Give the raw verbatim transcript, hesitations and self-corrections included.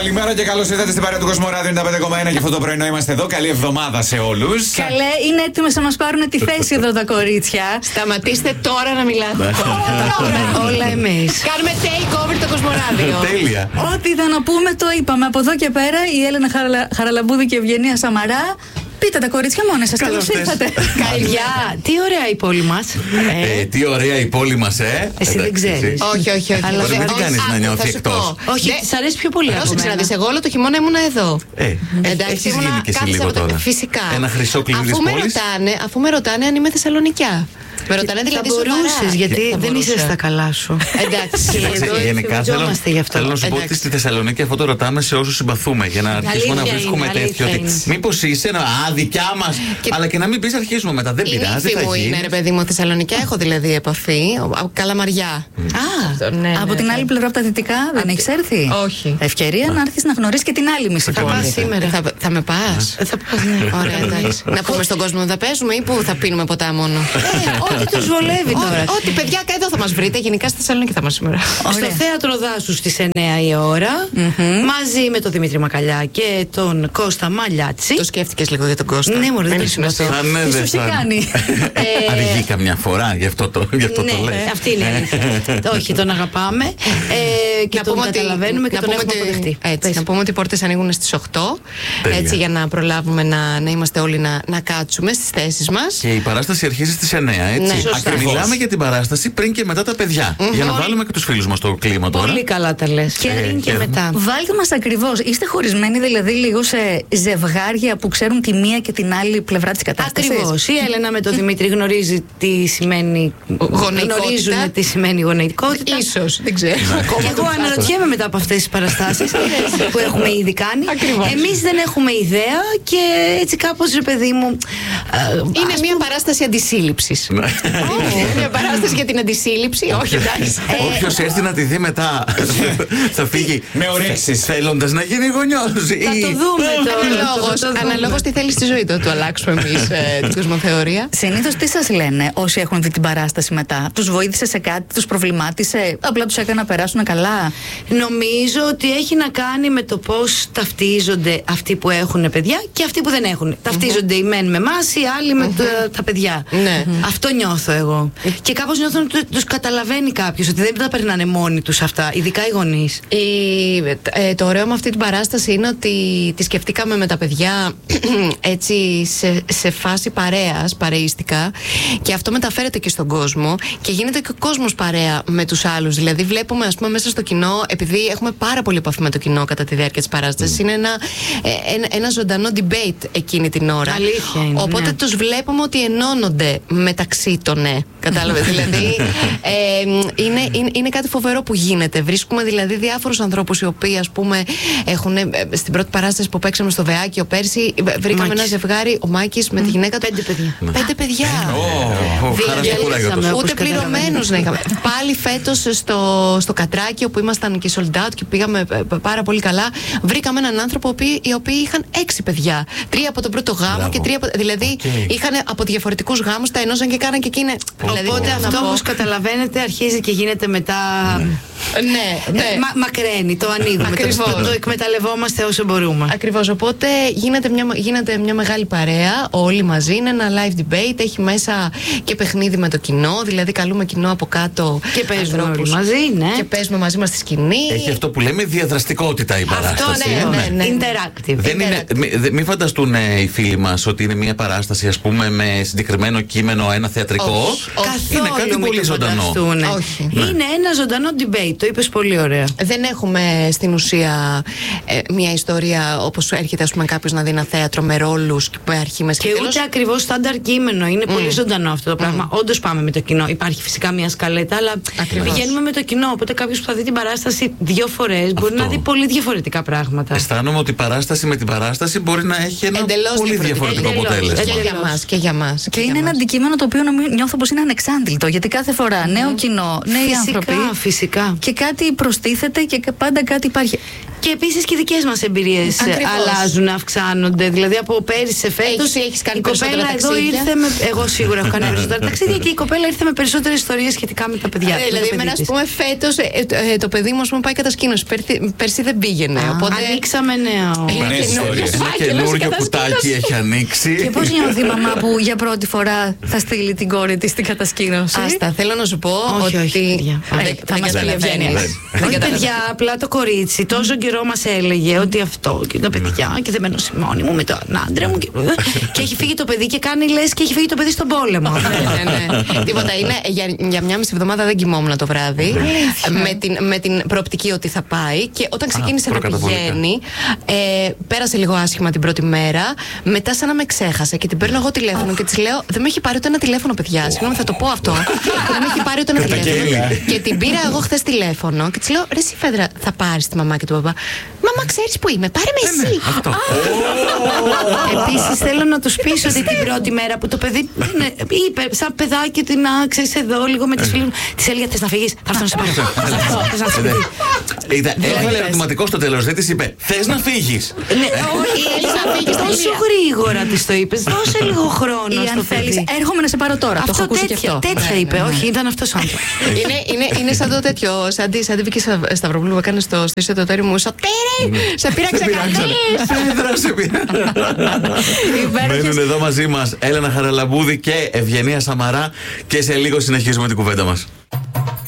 Καλημέρα και καλώς ήρθατε στην παρέα του Κοσμοράδιο ενενήντα πέντε κόμμα ένα και αυτό το πρωινό είμαστε εδώ. Καλή εβδομάδα σε όλους. Καλέ, είναι έτοιμες να μας πάρουν τη θέση εδώ τα κορίτσια. Σταματήστε τώρα να μιλάτε. Όλα εμείς. Κάνουμε take over το Κοσμοράδιο. Τέλεια. Ό,τι ήταν να πούμε το είπαμε. Από εδώ και πέρα η Έλενα Χαραλα... Χαραλαμπούδη και η Ευγενία Σαμαρά. Πείτε τα κορίτσια μόνες σας, καλώς ήρθατε. Καλιά, τι ωραία η πόλη μας. Ε, τι ωραία η πόλη μας, ε. Εσύ δεν ξέρεις. Όχι, όχι, όχι. Αλλά δεν την κάνεις να νιώθει εκτός. Όχι, της αρέσει πιο πολύ. Πρόσεξε να δεις, εγώ όλο το χειμώνα ήμουνα εδώ. Ε, έχεις γίνει και εσύ λίγο τώρα. Φυσικά. Ένα χρυσό κλειδί της πόλης. Αφού με ρωτάνε αν είμαι Θεσσαλονικιά. Με ρωτάνε δηλαδή θα μπορούσες, γιατί δεν είσαι στα καλά σου. Εντάξει. Γενικά θέλω, θέλω να σου πω Εντάξει. ότι στη Θεσσαλονίκη αυτό το ρωτάμε σε όσους συμπαθούμε. Για να αρχίσουμε να Αλήθεια βρίσκουμε είναι, τέτοιο. αλήθεια Ότι μήπως είσαι ένα α, δικιά μας. Και- Αλλά και να μην πεις αρχίσουμε μετά. Δεν Η πειράζει. νύφη Θα μου είναι, γίνει. ρε παιδί μου, Θεσσαλονικιά. Έχω δηλαδή επαφή. Ο- Καλαμαριά. Α, Ναι, ναι, από την ναι. άλλη πλευρά από τα δυτικά δεν έχεις έρθει. Όχι. Ευκαιρία να έρθεις να γνωρίσεις και την άλλη μισή Θα πόλη. πας σήμερα. Θα, θα με πας. Θα πας, ναι. Ωραία, εντάξει. Να πούμε στον κόσμο ότι θα παίζουμε ή που θα πίνουμε ποτά μόνο. Ε, ό,τι τους βολεύει τώρα. Ό,τι παιδιά εδώ θα μας βρείτε. Γενικά στη Θεσσαλονίκη θα μας σήμερα. Ωραία. Στο θέατρο Δάσου στις εννιά η ώρα, μαζί με τον Δημήτρη Μακαλιά και τον Κώστα Μαλιάτση. Το σκέφτηκες λίγο για τον Κώστα. Ναι, μωρέ, δεν Μην το συμπαθώ. Α, ναι, δεν Ίσως τι θα- κάνει. Αργεί καμιά φορά, γι' αυτό το, γι αυτό το Ναι, λέει. αυτή είναι η αλήθεια. Όχι, τον αγαπάμε ε, και Να τον πούμε ότι- καταλαβαίνουμε και να τον πούμε έχουμε ότι- αποδεχτεί. Έτσι, Πες. να πούμε ότι οι πόρτες ανοίγουν στις οκτώ. Τέλεια. Έτσι, για να προλάβουμε να, να είμαστε όλοι να, να κάτσουμε στις θέσεις μας. Και η παράσταση αρχίζει στις εννιά, έτσι. Ναι, σωστά. Και μιλάμε για την παράσταση πριν και μετά τα παιδιά. Για να βάλουμε και τους φίλους μας στο κλίμα τώρα. Πολύ καλά τα λες. Και, Ε, και και- μετά. Βάλτε μας ακριβώς. Είστε χωρισμένοι δηλαδή λίγο σε ζευγάρια που ξέρουν τη μία και την άλλη πλευρά της κατάστασης. Ακριβώς. Η Έλενα με τον Δημήτρη γνωρίζει τι σημαίνει. Γονεϊκότητα. Γνωρίζουν τι σημαίνει γονεϊκότητα. Ίσως, δεν ξέρω. Και εγώ αναρωτιέμαι μετά από αυτές τις παραστάσεις που έχουμε ήδη κάνει. Ακριβώς. Εμείς δεν έχουμε ιδέα και έτσι κάπως, ρε παιδί μου. ε, Είναι ας μια παράσταση αντισύλληψης. Ναι. Όχι, μια παράσταση για την αντισύλληψη. Όχι, εντάξει. Όποιος έρθει να τη δει μετά θα φύγει με ορέξεις, θέλοντας να γίνει γονιός. Θα το δούμε τώρα. Αναλόγως, θα το δούμε. αναλόγως τι θέλει στη ζωή του, του αλλάξουμε εμείς ε, την κοσμοθεωρία. Συνήθως τι σας λένε όσοι έχουν δει την παράσταση μετά. Τους βοήθησε σε κάτι, τους προβλημάτισε, απλά τους έκανε να περάσουν καλά. Νομίζω ότι έχει να κάνει με το πώς ταυτίζονται αυτοί που έχουν παιδιά και αυτοί που δεν έχουν. Ταυτίζονται οι μεν με εμάς, οι άλλοι με τα, τα παιδιά. Ναι. Αυτό νιώθω εγώ. Και κάπως νιώθω ότι τους καταλαβαίνει κάποιος, ότι δεν τα περνάνε μόνοι τους αυτά, ειδικά οι γονείς. Η, ε, το ωραίο με αυτή την παράσταση είναι ότι τη σκεφτήκαμε με τα παιδιά έτσι σε, σε φάση παρέας, παρεΐστικα, και αυτό μεταφέρεται και στον κόσμο και γίνεται και ο κόσμος παρέα με τους άλλους. Δηλαδή βλέπουμε, ας πούμε, μέσα στο κοινό, επειδή έχουμε πάρα πολύ επαφή με το κοινό κατά τη διάρκεια της παράστασης, είναι ένα, ε, ένα, ένα ζωντανό debate εκείνη την ώρα. Αλήθεια είναι, Οπότε ναι. τους βλέπουμε ότι ενώνονται μεταξύ των, ναι. Κατάλαβες, δηλαδή ε, είναι, είναι, είναι κάτι φοβερό που γίνεται. Βρίσκουμε δηλαδή διάφορους ανθρώπους οι οποίοι, ας πούμε, έχουν ε, στην πρώτη παράσταση που παίξαμε στο Βεάκιο πέρσι, ε, βρήκαμε Μάκης. ένα ζευγάρι, ο Μάκης με τη γυναίκα του. Πέντε παιδιά. Πέντε παιδιά. Ω, χαρά και κουράγιο τους. Όπως Ούτε πληρωμένους να είχαμε. Πάλι φέτος στο, στο Κατράκι, όπου ήμασταν και sold out και πήγαμε ε, πάρα πολύ καλά, βρήκαμε έναν άνθρωπο οποίοι- οι οποίοι είχαν έξι παιδιά. Τρία από τον πρώτο γάμο Μπράβο. και τρία από. Δηλαδή Οκ. είχαν από διαφορετικούς γάμους, τα ενώσαν και κάναν και εκείνη. Δηλαδή, Οπότε τι να αυτό πω. όμως καταλαβαίνετε αρχίζει και γίνεται μετά. Ναι, ναι. Ε, μα, μακραίνει, το ανοίγουμε. Ακριβώς. Το, το εκμεταλλευόμαστε όσο μπορούμε. Ακριβώς, οπότε γίνεται μια, γίνεται μια μεγάλη παρέα, όλοι μαζί, είναι ένα live debate, έχει μέσα και παιχνίδι με το κοινό, δηλαδή καλούμε κοινό από κάτω. Και παίζουμε ανθρώπους. όλοι μαζί, ναι. Και παίζουμε μαζί μας στη σκηνή. Έχει αυτό που λέμε διαδραστικότητα η παράσταση. ναι, ναι, ναι. Interactive. Δεν είναι, μη, δε- μην φανταστούν ε, οι φίλοι μας ότι είναι μια παράσταση, ας πούμε, με συγκεκριμένο κείμενο, ένα θεατρικό. Όχι, όχι. Είναι Καθόλου κάτι μην πολύ το ζωντανό. φανταστούνε. Όχι. Είναι ένα ζωντανό debate. Το είπες πολύ ωραία. Δεν έχουμε στην ουσία ε, μια ιστορία όπως έρχεται, ας πούμε, κάποιος να δει ένα θέατρο με ρόλους και με αρχή, μέσα Και τέλος. ούτε ακριβώς στάνταρ κείμενο. Είναι πολύ ζωντανό αυτό το πράγμα. Όντως πάμε με το κοινό. Υπάρχει φυσικά μια σκαλέτα, αλλά Ακριβώς. πηγαίνουμε με το κοινό. Οπότε κάποιος που θα δει την παράσταση δύο φορές μπορεί Αυτό. να δει πολύ διαφορετικά πράγματα. Αισθάνομαι ότι η παράσταση με την παράσταση μπορεί να έχει ένα Εντελώς πολύ διαφορετικό. διαφορετικό Εντελώς. αποτέλεσμα. Και για μας, και για μας. Και για είναι ένα μας. αντικείμενο το οποίο νομι- νιώθω πως είναι ανεξάντλητο. Γιατί κάθε φορά νέο κοινό, νέοι Φυσικά, άνθρωποι. φυσικά. Και κάτι προστίθεται και πάντα κάτι υπάρχει. Και επίσης και οι δικές μας εμπειρίες αλλάζουν, αυξάνονται. Δηλαδή από πέρυσι σε φέτος. Έχεις κάνει η κοπέλα εδώ ταξίδια. ήρθε με. Εγώ σίγουρα έχω κάνει περισσότερα ταξίδια και η κοπέλα ήρθε με περισσότερες ιστορίες σχετικά με τα παιδιά. Ε, δηλαδή, εμένα, α πούμε, φέτος ε, ε, ε, το παιδί μου, ας πούμε, πάει κατασκήνωση. Πέρσι, πέρσι δεν πήγαινε. Α, Οπότε... Ανοίξαμε νέο. Ένα καινούριο κουτάκι έχει ανοίξει. Και πώς νιώθει η μαμά που για πρώτη φορά θα στείλει την κόρη της στην κατασκήνωση? Άστα, θέλω να σου πω Όχι, ότι. όχι, παιδιά. Δεν- Θα μας πει Ευγένεια. Όχι, παιδιά, απλά το κορίτσι τόσο καιρό μας έλεγε ότι αυτό και τα παιδιά και δεν μένω μόνη μου με τον άντρα μου. Και, και έχει φύγει το παιδί και κάνει λες και έχει φύγει το παιδί στον πόλεμο. Ναι, ναι, ναι. Τίποτα. Είναι, για, για μια μισή εβδομάδα δεν κοιμόμουν το βράδυ. με, την, με την προοπτική ότι θα πάει. Και όταν ξεκίνησε να προκαταβολικά. πηγαίνει, ε, πέρασε λίγο άσχημα την πρώτη μέρα. Μετά, σαν να με ξέχασε και την παίρνω εγώ τηλέφωνο και τη λέω: Δεν με έχει πάρει ούτε ένα τηλέφωνο, παιδιά. Συγγνώμη, θα το πω αυτό. Δεν με έχει πάρει ούτε ένα Καταγγέλει. τηλέφωνο. Και την πήρα εγώ χθε τηλέφωνο και τη λέω: Ρε, εσύ Φέδρα, θα πάρει τη μαμά και του παπά. Μαμά, ξέρει που είμαι, πάρε με εσύ. Επίσης θέλω να τους πεις ότι την πρώτη μέρα που το παιδί είναι, είπε σαν παιδάκι ότι να ξέρεις εδώ λίγο με τις φίλες μου. Της έλεγε θες να φύγεις, θα έρθω να σε πάρω. Θες να φύγεις. Είδα, έβαλε ερωτηματικό στο τέλος. Δεν της είπε θες να φύγεις. Ναι, όχι, τόσο γρήγορα της το είπες. Δώσε λίγο χρόνο Ή στο αν θέλεις, παιδί. έρχομαι να σε πάρω τώρα. Το έχω Αυτό ακούσει και τέτοια, αυτό. τέτοια είπε. Όχι, ήταν αυτός ο άνθρωπος. είναι, είναι, είναι σαν το τέτοιο, σαν τη, σαν τη Βίκη Σταυ- Σταυροπούλου που έκανε στο στήσιο το τέρι μου. Σωτήρι! Σε πήραξε κανείς! Φέδρα, σε Μένουν εδώ μαζί μας Έλενα Χαραλαμπούδη και Ευγενία Σαμαρά και σε λίγο συνεχίζουμε την κουβέντα μας.